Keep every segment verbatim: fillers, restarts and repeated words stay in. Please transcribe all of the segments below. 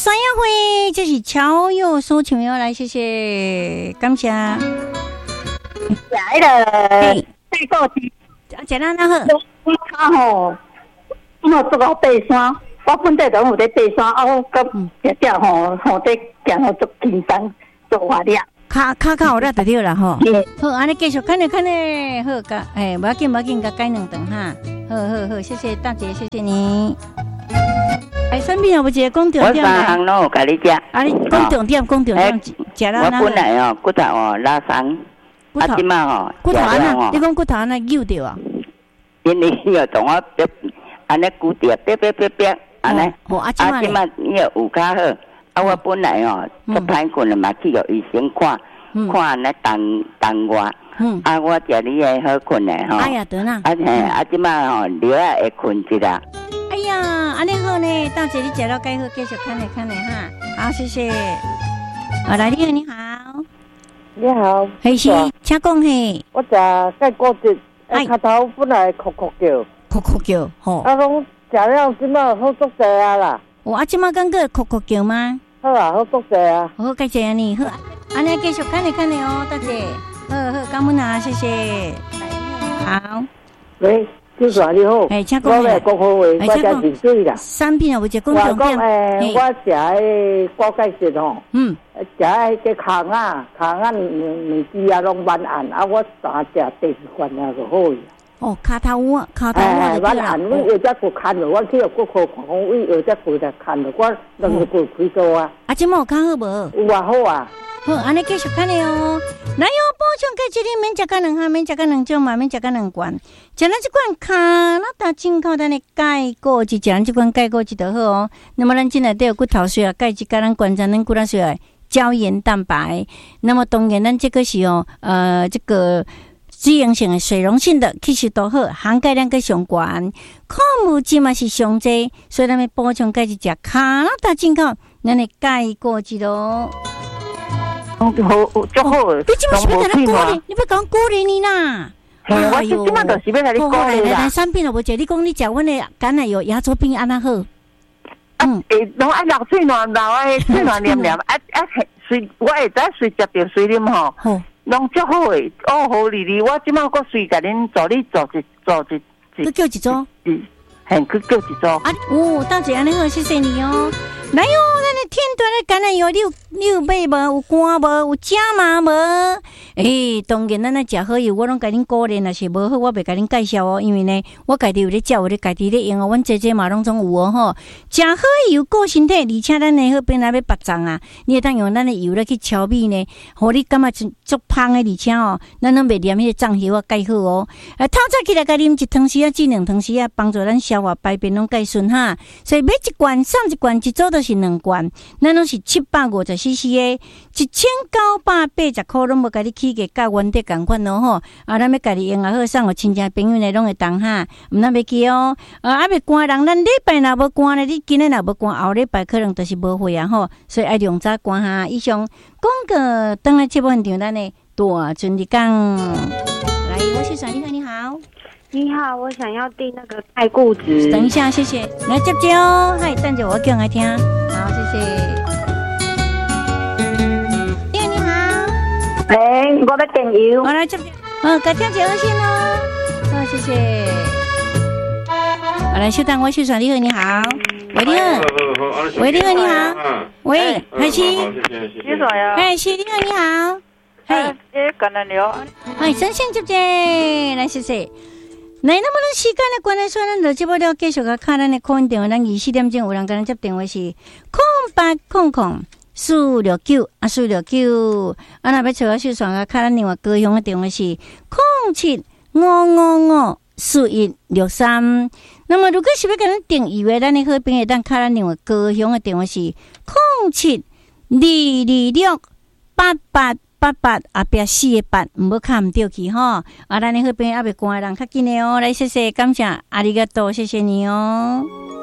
三亚会，这是乔佑所唱的来，谢谢，感谢。来了，再过去， 食咱那好。 我卡吼，我做个爬山，我本地都有在爬山，啊，我甲只只吼吼在行好做轻松做活力。 卡卡卡有力就对啦吼。好，安尼继续看咧看咧，好个，哎，不要紧不要紧，甲改两顿哈。好好好，谢谢大姐，谢谢你。哎，产品有无一个讲重点？ 我三项拢有甲你食。 啊，你讲重点，讲重点，食了哪？ 我本来哦，骨头哦拉伤，啊，即摆吼， 骨头安那？你讲骨头安那扭着啊？ 因为伊个同我别安尼骨折，别别别别安尼。 哦，啊， 即摆伊个有较好。啊，我本来哦，足歹困的嘛，去互医生看，看安尼动动我。啊，我食你个好困的吼。 哎呀，得啦。 啊嘿，啊，即摆吼，了啊会困一下。 哎呀，安尼好呢，大姐你食了介好，继续看咧看咧哈。好，谢谢。啊，来，你好，你好。 你好。 嘿是，请讲嘿。 我食介骨折，哎，脚头本来哭哭叫， 哭哭叫，吼。 啊，讲食了即摆好足济啊啦。 哦，啊，即摆感觉哭哭叫吗？ 好啊，好足济啊。 好，感谢你，好，安尼继续看咧看咧哦，大姐。好好，感恩啊，谢谢。好。 喂。主持人你好， 哎，请讲。 我来讲好话，我食真水啦。 产品有无一讲重点？ 诶，我食迄锅盖石吼， 嗯， 食迄个空啊，空啊，两两支啊拢蛮暗，啊，我三食第四罐啊就好去。 哦，骹头碗，骹头碗蛮暗，我后只骨看了，我去了骨科看，讲为后只骨来看了，我两个骨开刀啊。 啊，即摆有较好无？ 有啊，好啊。 好，安尼继续看咧哦。来哟，补充钙质你免食到两项，免食到两种嘛，免食到两罐。食咱这款卡那达进口咱的钙果质，食咱这款钙果质就好哦。那么咱进来都有骨头需要钙质，甲咱观察咱骨头需要胶原蛋白。那么当然咱这个是哦，呃，这个脂溶性的、水溶性的，其实都好，含钙量个上高，矿物质嘛是上济，所以咱要补充钙质，食卡那达进口咱的钙果质咯。 好，足好诶！ 你即摆是要甲咱鼓励，你要讲鼓励你啦。 嘿，我即摆就是要甲你鼓励啦。 来来，产品都无食，你讲你食阮的橄榄油牙周病安那好？ 嗯，诶，拢爱流水暖流诶，水暖黏黏，啊啊，随我会知随食着水啉吼，拢足好诶，哦好哩哩，我即摆阁随甲恁助你做一做一， 佮叫一组， 嘿，佮叫一组。 啊，哦，大姐安尼好，谢谢你哦。来哟，咱的天团的橄榄油，你有你有买无？有干无？有食嘛无？诶、欸，当然咱咧食好油，我拢甲恁鼓励，若是无好，我袂甲恁介绍哦。因为呢，我家己有咧食，有咧家己咧用哦。阮姐姐嘛拢总有哦吼。食好油顾身体，而且咱的好变来要白脏啊，你会当用咱的油咧去调味呢，互你感觉足足芳的，而且哦，咱拢袂黏迄个脏油啊，介好哦。啊，透早起来甲啉一汤匙啊，至两汤匙啊，帮助咱消化排便拢介顺哈。所以买一罐送一罐，一组都是两罐，咱拢是七百五十 C C 的，一千九百八十块，拢无甲你起价，甲原底共款咯吼。啊，咱要家己用也好，送互亲戚朋友呢，拢会当哈，毋通袂记哦。啊，啊袂寒人，咱礼拜若无寒咧，你今日若无寒，后礼拜可能就是无会啊吼。所以爱量早寒哈。以上广告等来节目现场，咱的大尊你讲，来，我是闪，你好，你好。 你好，我想要订那个钙固质。 等一下，谢谢。来接接哦，嗨，等着我叫来听。好，谢谢。你好，你好。 喂，我要订油。 我来接接。嗯，该听节目先哦。好，谢谢。好，来，稍等，我秀传，你好，你好。喂，你好。喂，你好，你好。喂，海西。 你说呀？ 海西，你好，你好。 嘿，诶，橄榄油。 嗨，先生接接，来谢谢。来，那么咱时间的关系，所以咱就节目了继续甲看咱的空运电话，咱二四点钟有人甲咱接电话是空八空空四六九啊四六九，啊若要找我秀传甲看咱另外高雄的电话是空七五五五四一六三。那么如果是要甲咱订油的，咱的好朋友当看咱另外高雄的电话是空七二二六八八。八八后壁四个八，唔好看唔掉去吼。啊，咱的好朋友也袂寒的人较紧的哦。来，谢谢，感谢，阿里嘎多，谢谢你哦。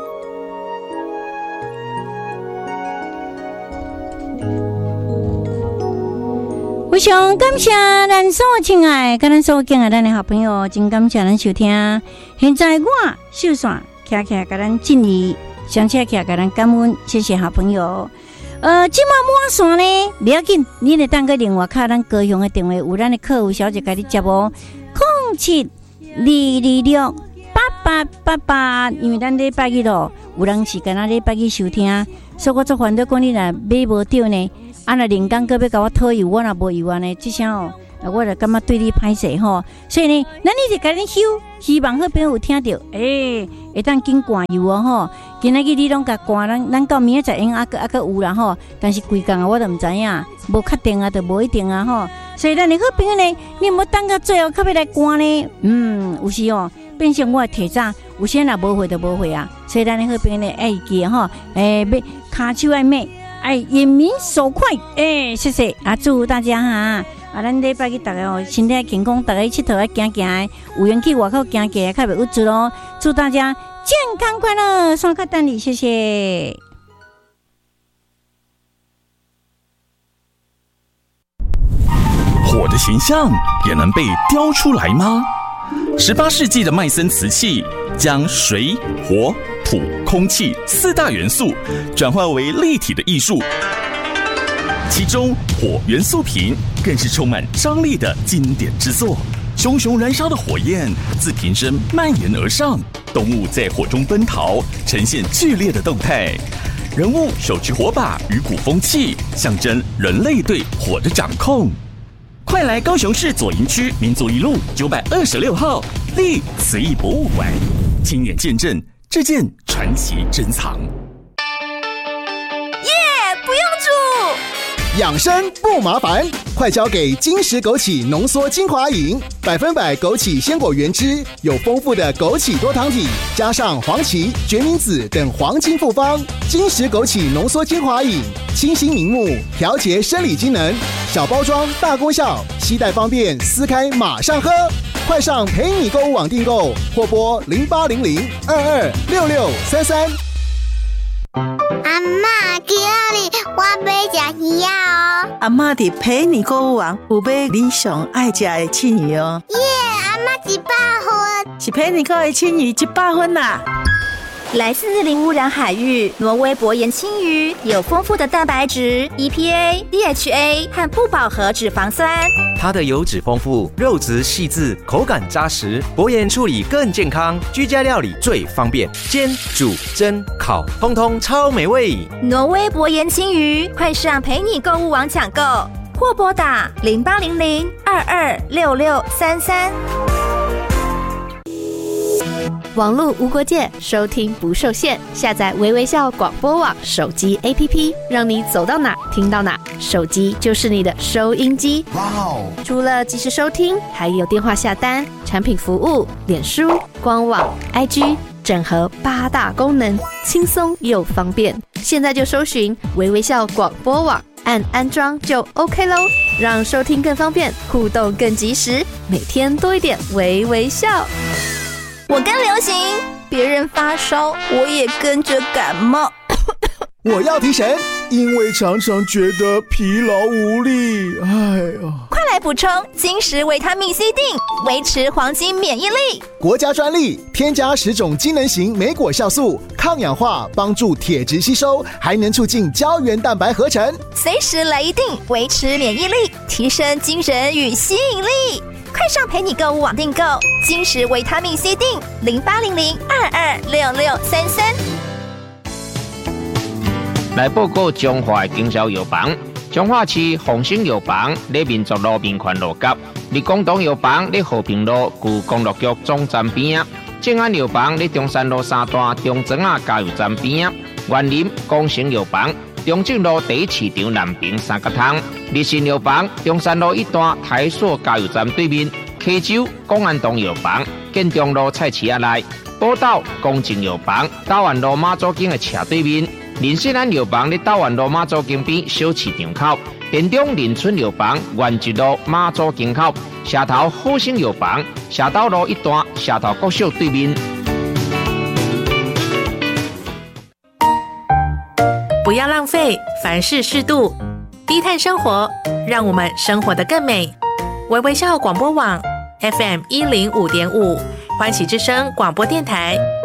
非常感谢咱所有亲爱，甲咱所有敬爱咱的好朋友，真感谢咱收听。现在我秀线徛徛甲咱进入相车起来给咱感恩，谢谢好朋友。呃，今晚满线呢，不要紧，你得等个另外卡咱高雄的电话，有咱的客服小姐给你接哦，空七二二六八八八八，因为咱礼拜日咯，有人是跟咱礼拜日收听，所以我做反对讲你若买无到呢，啊若连工个要甲我讨油，我若无油呢，即声哦，我就感觉对你歹势吼，所以呢，咱你就甲你修，希望好朋友有听到，诶、欸，会当紧灌油哦吼。今仔日你拢甲关，咱咱到明仔载用啊个啊个有啦吼，但是规工啊我都毋知影，无确定啊，就无一定啊吼。所以咱的好朋友呢，你有无等到最后较要来关呢？嗯，有时哦，变成我的体早，有些人无会就无会啊。所以咱的好朋友呢，爱记吼，诶，要骹手爱美，爱眼明手快，诶，谢谢啊，祝福大家哈。啊，咱礼拜日大家哦，身体健康，大家佚佗来行行，有缘去外口行行，较袂有事咯。祝大家健康快乐，双卡蛋里，谢谢。 火的形象也能被雕出来吗？十八世纪的麦森瓷器将水、火、土、空气四大元素转化为立体的艺术。其中火元素瓶更是充满张力的经典之作，熊熊燃烧的火焰自瓶身蔓延而上，动物在火中奔逃，呈现剧烈的动态。人物手持火把与鼓风器，象征人类对火的掌控。快来高雄市左营区民族一路九百二十六号立瓷艺博物馆，亲眼见证这件传奇珍藏。 耶、yeah, 不用煮， 养生不麻烦，快交给金石枸杞浓缩精华饮，百分百枸杞鲜果原汁，有丰富的枸杞多糖体，加上黄芪、决明子等黄金复方。金石枸杞浓缩精华饮，清新明目，调节生理机能，小包装大功效，携带方便，撕开马上喝。快上陪你购物网订购，或拨零八零零二二六六三三。 阿嬷，今日我要吃鱼啊！哦， 阿嬷伫陪你购物网有买你上爱吃的青鱼哦。 耶，阿嬷一百分， 是陪你购的青鱼一百分啦。 来自零污染海域，挪威薄盐青鱼有丰富的蛋白质、E P A、D H A 和不饱和脂肪酸。 它的油脂丰富，肉质细致，口感扎实，薄盐处理更健康，居家料理最方便，煎、煮、蒸、烤，通通超美味。 挪威薄盐青鱼，快上陪你购物网抢购，或拨打零八零零二二六六三三。 网络无国界，收听不受限。下载微微笑广播网手机 A P P， 让你走到哪听到哪。手机就是你的收音机。哇哦！除了即时收听，还有电话下单、产品服务、脸书、官网、I G， 整合八大功能，轻松又方便。现在就搜寻微微笑广播网，按安装就 OK 咯，让收听更方便，互动更及时，每天多一点微微笑。 我跟流行，别人发烧，我也跟着感冒。 我要提神，因为常常觉得疲劳无力。哎呀， 快来补充金石维他命 C 锭，维持黄金免疫力。 国家专利，添加十种机能型莓果酵素，抗氧化，帮助铁质吸收，还能促进胶原蛋白合成。 随时来一锭，维持免疫力，提升精神与吸引力。快上陪你购物网订购金石维他命 C 锭，零八零零二二六六三三。 来报告中华经销药房，中华市丰兴药房在民族路民权路角，立广东药房在和平路旧公路局总站边啊，正安药房在中山路三段中庄啊加油站边啊，园林光成药房中正路第一市场南边三角汤，日新药房中山路一段台塑加油站对面，溪州公安东药房建中路菜市仔内，宝岛公正药房大湾路马祖径的斜对面，林信安药房在大湾路马祖径边小市场口，田中林村药房原一路马祖径口，社头好生药房社斗路一段社头国小对面。 不要浪费，凡事适度，低碳生活，让我们生活得更美。微微笑广播网 F M 一零五点五，欢喜之声广播电台